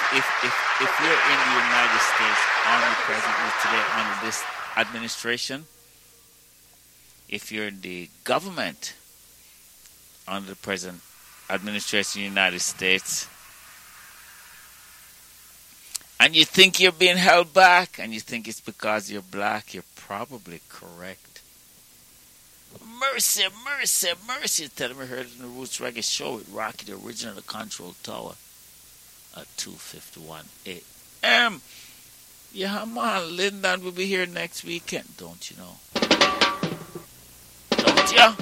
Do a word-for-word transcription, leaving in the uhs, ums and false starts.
if if if you're in the United States Army presently today under this administration, if you're in the government under the present administration of the United States, and you think you're being held back, and you think it's because you're black, you're probably correct. Mercy, mercy, mercy. Tell me, heard it in the Roots Reggae Show with Rocky, the original the Control Tower, at two fifty-one a.m. Yeah, man, Lyndon will be here next weekend, don't you know? Don't you?